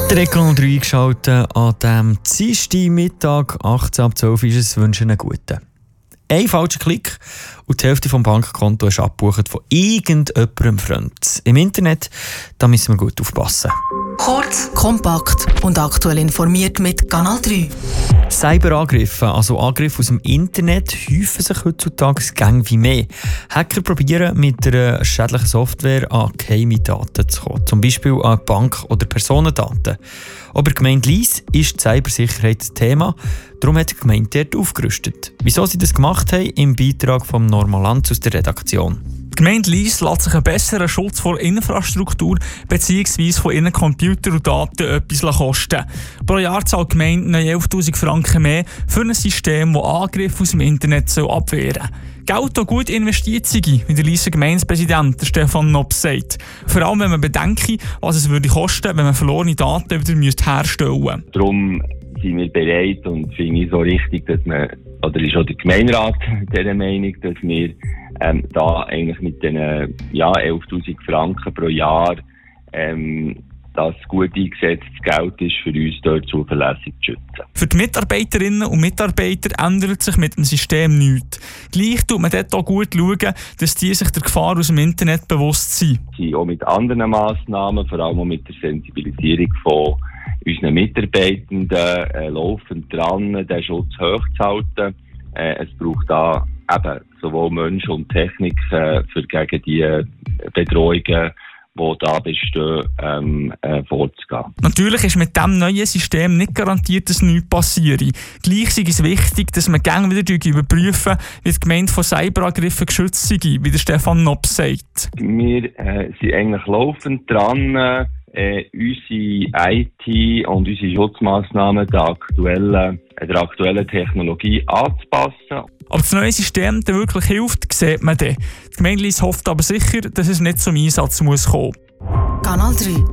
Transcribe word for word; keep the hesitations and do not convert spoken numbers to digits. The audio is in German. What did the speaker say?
Der Econon drei geschaltet an diesem Dienstagmittag, achtzehn ab zwölf ist es, wünsche einen guten. Ein falscher Klick und die Hälfte vom Bankkonto ist abgebucht von irgendjemandem Fremd. Im Internet, da müssen wir gut aufpassen. Kurz, kompakt und aktuell informiert mit Kanal drei. Cyberangriffe, also Angriffe aus dem Internet, häufen sich heutzutage gang wie mehr. Hacker probieren mit einer schädlichen Software an geheime Daten zu kommen, zum Beispiel an Bank- oder Personendaten. Aber die Gemeinde Lyss ist die Cybersicherheit das Thema, darum hat die Gemeinde dort aufgerüstet. Wieso sie das gemacht haben, im Beitrag von Norma Lanz aus der Redaktion. Die Gemeinde Lyss lässt sich einen besseren Schutz vor Infrastruktur bzw. von ihren Computer und Daten etwas kosten. Pro Jahr zahlt die Gemeinde elftausend Franken mehr für ein System, das Angriffe aus dem Internet abwehren soll. Geld, das gut investiert sei, wie der Lysser Gemeindepräsident Stefan Nopp sagt. Vor allem, wenn man bedenke, was es würde kosten, wenn man verlorene Daten wieder herstellen müsste. Darum sind wir bereit und finde ich so richtig, dass man, oder ist auch der Gemeinderat dieser Meinung, dass wir ähm, da eigentlich mit den ja, elftausend Franken pro Jahr ähm, das gut eingesetztes Geld ist, für uns dort zuverlässig zu schützen. Für die Mitarbeiterinnen und Mitarbeiter ändert sich mit dem System nichts. Gleich tut man dort auch gut schauen, dass die sich der Gefahr aus dem Internet bewusst sind. Sie sind auch mit anderen Massnahmen, vor allem auch mit der Sensibilisierung von unseren Mitarbeitenden, äh, laufend dran, den Schutz hochzuhalten. Äh, es braucht da eben sowohl Mensch und Technik äh, für gegen die Bedrohungen, die da bestehen, ähm, äh, vorzugehen. Natürlich ist mit diesem neuen System nicht garantiert, dass nichts passiert. Gleich ist es wichtig, dass man gerne wieder überprüfen, wie die Gemeinde von Cyberangriffen geschützt sei, wie der Stefan Nopp sagt. Wir äh, sind eigentlich laufend dran, äh, unsere I T und unsere Schutzmaßnahmen der aktuellen, der aktuellen Technologie anzupassen. Ob das neue System dann wirklich hilft, sieht man dann. Die Gemeinde Lyss hofft aber sicher, dass es nicht zum Einsatz muss kommen. Kanal drei.